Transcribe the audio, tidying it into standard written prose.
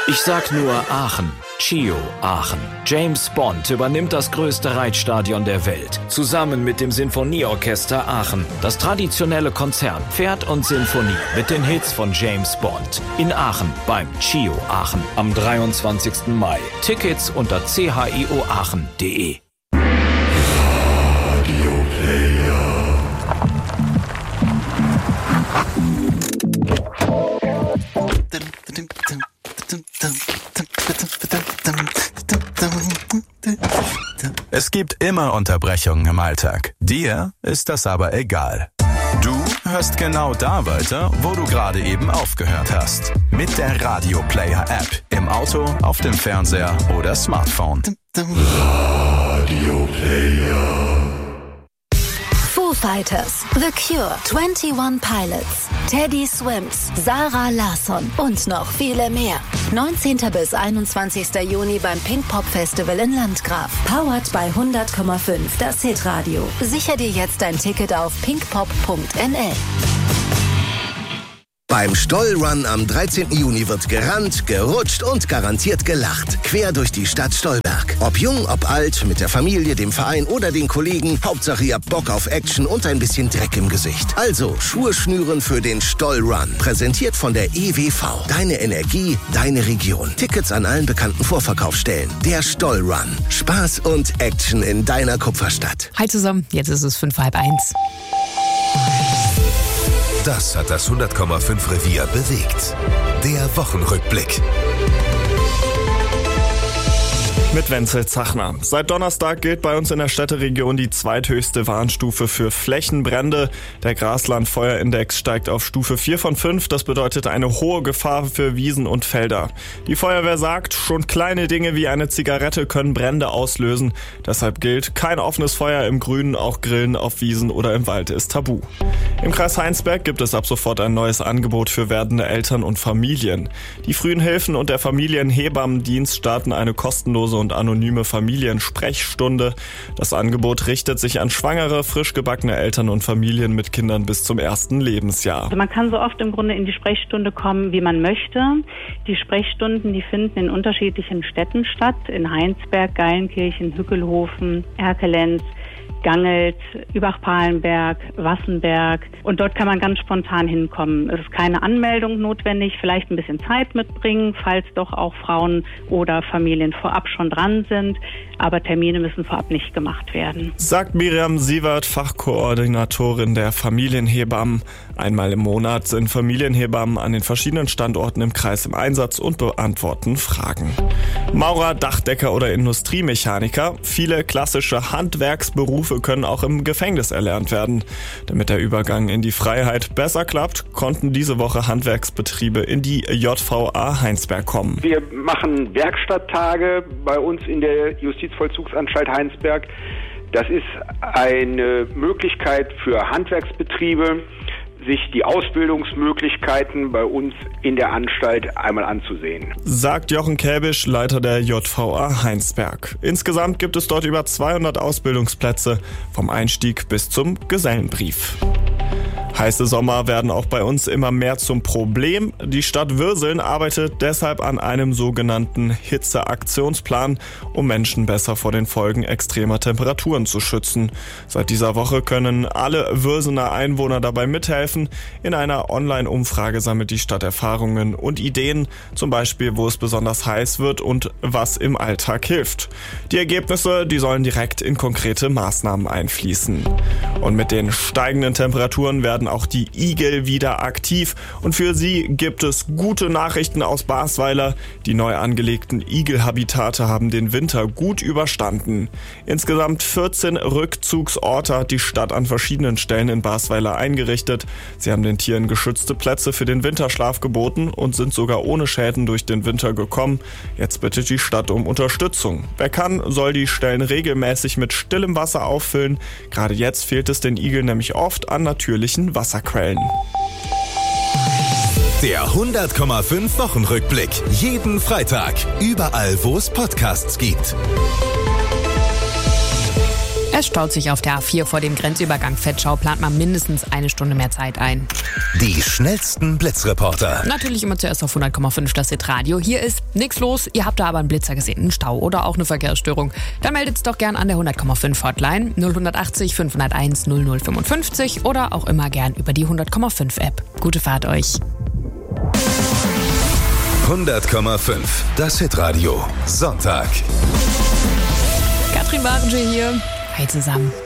Ich sag nur Aachen. CHIO Aachen. James Bond übernimmt das größte Reitstadion der Welt. Zusammen mit dem Sinfonieorchester Aachen. Das traditionelle Konzert Pferd und Sinfonie mit den Hits von James Bond. In Aachen beim CHIO Aachen am 23. Mai. Tickets unter chioaachen.de. Es gibt immer Unterbrechungen im Alltag. Dir ist das aber egal. Du hörst genau da weiter, wo du gerade eben aufgehört hast. Mit der Radio Player App. Im Auto, auf dem Fernseher oder Smartphone. Radio Player. Foo Fighters, The Cure, 21 Pilots, Teddy Swims, Sarah Larsson und noch viele mehr. 19. bis 21. Juni beim Pink Pop Festival in Landgraf. Powered by 100,5, das Hitradio. Sicher dir jetzt ein Ticket auf pinkpop.nl. Beim Stollrun am 13. Juni wird gerannt, gerutscht und garantiert gelacht. Quer durch die Stadt Stolberg. Ob jung, ob alt, mit der Familie, dem Verein oder den Kollegen. Hauptsache ihr habt Bock auf Action und ein bisschen Dreck im Gesicht. Also Schuhe schnüren für den Stollrun. Präsentiert von der EWV. Deine Energie, deine Region. Tickets an allen bekannten Vorverkaufsstellen. Der Stollrun. Spaß und Action in deiner Kupferstadt. Hi zusammen, jetzt ist es 1:55. Das hat das 100,5 Revier bewegt. Der Wochenrückblick. Mit Wenzel Zachner. Seit Donnerstag gilt bei uns in der Städteregion die zweithöchste Warnstufe für Flächenbrände. Der Graslandfeuerindex steigt auf Stufe 4 von 5. Das bedeutet eine hohe Gefahr für Wiesen und Felder. Die Feuerwehr sagt, schon kleine Dinge wie eine Zigarette können Brände auslösen. Deshalb gilt, kein offenes Feuer im Grünen, auch Grillen auf Wiesen oder im Wald ist tabu. Im Kreis Heinsberg gibt es ab sofort ein neues Angebot für werdende Eltern und Familien. Die Frühen Hilfen und der Familienhebammendienst starten eine kostenlose und anonyme Familiensprechstunde. Das Angebot richtet sich an schwangere, frisch gebackene Eltern und Familien mit Kindern bis zum 1. Lebensjahr. Also man kann so oft im Grunde in die Sprechstunde kommen, wie man möchte. Die Sprechstunden, die finden in unterschiedlichen Städten statt. In Heinsberg, Geilenkirchen, Hückelhofen, Erkelenz, Gangelt, Übach-Palenberg, Wassenberg. Und dort kann man ganz spontan hinkommen. Es ist keine Anmeldung notwendig, vielleicht ein bisschen Zeit mitbringen, falls doch auch Frauen oder Familien vorab schon dran sind. Aber Termine müssen vorab nicht gemacht werden. Sagt Miriam Sievert, Fachkoordinatorin der Familienhebammen. Einmal im Monat sind Familienhebammen an den verschiedenen Standorten im Kreis im Einsatz und beantworten Fragen. Maurer, Dachdecker oder Industriemechaniker. Viele klassische Handwerksberufe können auch im Gefängnis erlernt werden. Damit der Übergang in die Freiheit besser klappt, konnten diese Woche Handwerksbetriebe in die JVA Heinsberg kommen. Wir machen Werkstatttage bei uns in der Justizvollzugsanstalt Heinsberg. Das ist eine Möglichkeit für Handwerksbetriebe, sich die Ausbildungsmöglichkeiten bei uns in der Anstalt einmal anzusehen. Sagt Jochen Käbisch, Leiter der JVA Heinsberg. Insgesamt gibt es dort über 200 Ausbildungsplätze, vom Einstieg bis zum Gesellenbrief. Heiße Sommer werden auch bei uns immer mehr zum Problem. Die Stadt Würseln arbeitet deshalb an einem sogenannten Hitzeaktionsplan, um Menschen besser vor den Folgen extremer Temperaturen zu schützen. Seit dieser Woche können alle Würsener Einwohner dabei mithelfen. In einer Online-Umfrage sammelt die Stadt Erfahrungen und Ideen, zum Beispiel, wo es besonders heiß wird und was im Alltag hilft. Die Ergebnisse, die sollen direkt in konkrete Maßnahmen einfließen. Und mit den steigenden Temperaturen werden auch die Igel wieder aktiv und für sie gibt es gute Nachrichten aus Basweiler. Die neu angelegten Igelhabitate haben den Winter gut überstanden. Insgesamt 14 Rückzugsorte hat die Stadt an verschiedenen Stellen in Basweiler eingerichtet. Sie haben den Tieren geschützte Plätze für den Winterschlaf geboten und sind sogar ohne Schäden durch den Winter gekommen. Jetzt bittet die Stadt um Unterstützung. Wer kann, soll die Stellen regelmäßig mit stillem Wasser auffüllen. Gerade jetzt fehlt es den Igeln nämlich oft an natürlichen Wasserquellen. Der 100,5 Wochenrückblick. Jeden Freitag. Überall, wo es Podcasts gibt. Es staut sich auf der A4 vor dem Grenzübergang Vetschau, plant man mindestens eine Stunde mehr Zeit ein. Die schnellsten Blitzreporter. Natürlich immer zuerst auf 100,5 das Hitradio. Hier ist nichts los, ihr habt da aber einen Blitzer gesehen, einen Stau oder auch eine Verkehrsstörung. Dann meldet es doch gern an der 100,5 Hotline 0180 501 0055 oder auch immer gern über die 100,5 App. Gute Fahrt euch. 100,5 das Hitradio. Sonntag. Katrin Barensche hier. Hi zusammen.